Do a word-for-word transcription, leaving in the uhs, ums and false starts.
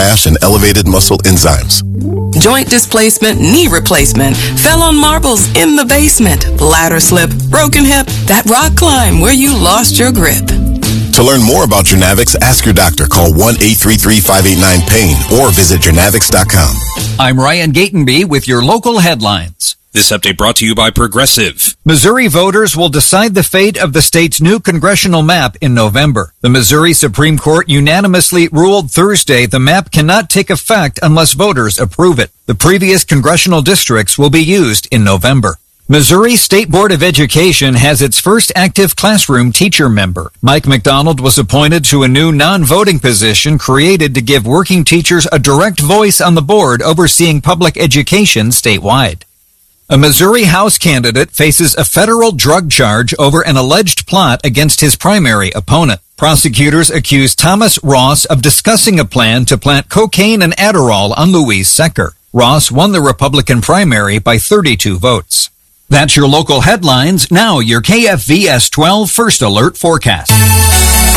rash, and elevated muscle enzymes. Joint displacement, knee replacement, fell on marbles in the basement, ladder slip, broken hip, that rock climb where you lost your grip. To learn more about Journavx, ask your doctor. Call one eight three three, five eight nine, pain or visit Journavx dot com. I'm Ryan Gatenby with your local headlines. This update brought to you by Progressive. Missouri voters will decide the fate of the state's new congressional map in November. The Missouri Supreme Court unanimously ruled Thursday the map cannot take effect unless voters approve it. The previous congressional districts will be used in November. Missouri State Board of Education has its first active classroom teacher member. Mike McDonald was appointed to a new non-voting position created to give working teachers a direct voice on the board overseeing public education statewide. A Missouri House candidate faces a federal drug charge over an alleged plot against his primary opponent. Prosecutors accuse Thomas Ross of discussing a plan to plant cocaine and Adderall on Louise Secker. Ross won the Republican primary by thirty-two votes. That's your local headlines. Now your K F V S twelve First Alert forecast.